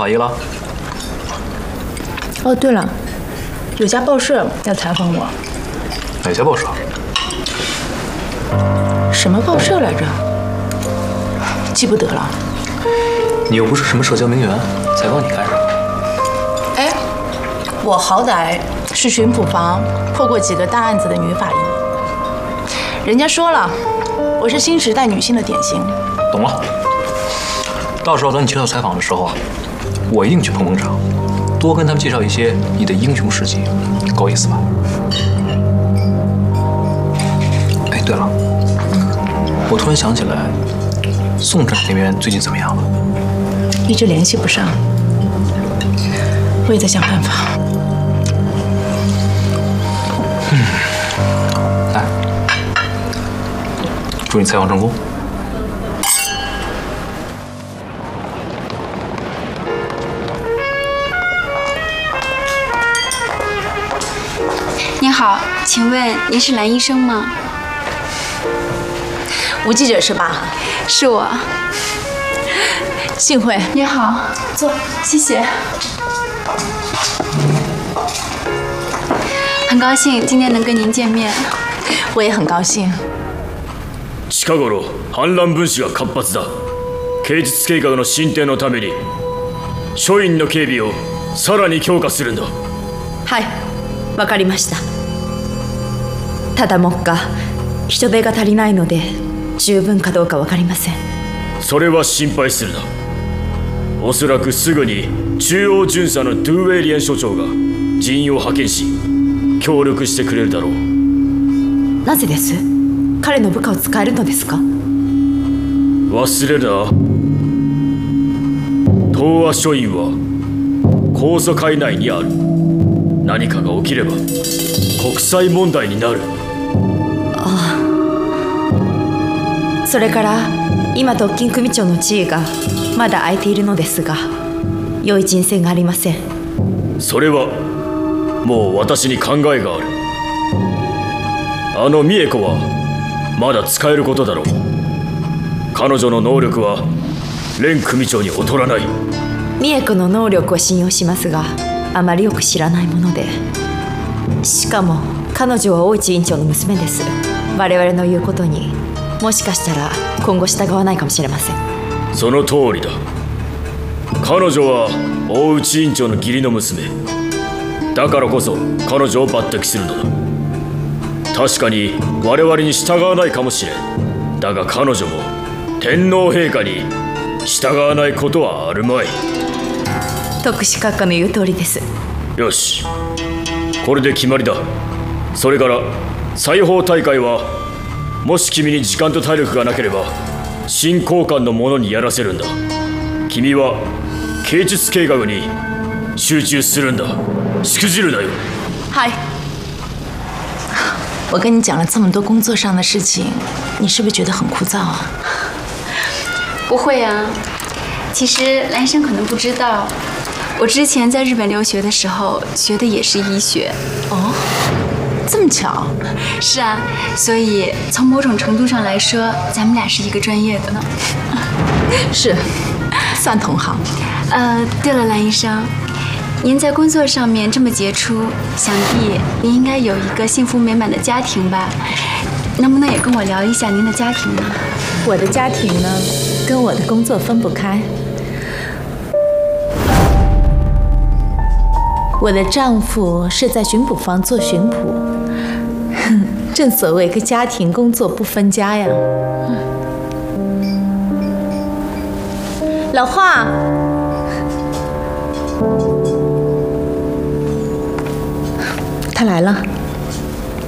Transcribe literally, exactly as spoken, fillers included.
法医了。 哦，对了，有家报社要采访我。 哪家报社？ 什么报社来着？记不得了。 你又不是什么社交名媛，采访你干什么？ 哎，我好歹是巡捕房破过几个大案子的女法医。人家说了，我是新时代女性的典型。 懂了。到时候等你接受采访的时候啊，我一定去捧捧场，多跟他们介绍一些你的英雄事迹，够意思吧？哎，对了，我突然想起来，宋镇那边最近怎么样了？ 一直联系不上，我也在想办法。 嗯，来，祝你采访成功。 您好，请问您是蓝医生吗？ 吴记者是吧？ 是我。 幸会。 你好，坐，谢谢。很高兴今天能跟您见面。 我也很高興。 近頃反乱分子が活発だ。刑事計画の進展のために署員の警備をさらに強化するんだ。 はい、わかりました。ただ目下人手が足りないので十分かどうかわかりません。 それは心配するな。おそらくすぐに中央巡査のドゥーエイリエン署長が人員を派遣し協力してくれるだろう。 なぜです？彼の部下を使えるのですか？ 忘れるな。東亜署員は控訴下内にある。何かが起きれば国際問題になる。 ああ。それから今特勤組長の地位がまだ空いているのですが、良い人選がありません。 それはもう私に考えがある。あの美恵子はまだ使えることだろう。彼女の能力は蓮組長に劣らない。 美恵子の能力を信用しますが、あまりよく知らないもので、しかも彼女は大市委員長の娘です。我々の言うことにもしかしたら今後従わないかもしれません。 その通りだ。彼女は大内委員長の義理の娘だからこそ彼女を抜擢するのだ。確かに我々に従わないかもしれん。だが彼女も天皇陛下に従わないことはあるまい。 特使閣下の言う通りです。 よし、これで決まりだ。それから裁縫大会はもし君に時間と体力がなければ新高官の者にやらせるんだ。君は刑術計画に集中するんだ。しくじるなよ。 嗨，我跟你讲了这么多工作上的事情，你是不是觉得很枯燥啊？ 不会啊，其实蓝医生可能不知道，我之前在日本留学的时候学的也是医学。 哦，这么巧？ 是啊，所以从某种程度上来说，咱们俩是一个专业的呢。 是，算同行。 呃，对了，蓝医生，您在工作上面这么杰出，想必您应该有一个幸福美满的家庭吧？能不能也跟我聊一下您的家庭呢？ 我的家庭呢，跟我的工作分不开。我的丈夫是在巡捕房做巡捕，正所谓个家庭工作不分家呀。老华，他来了。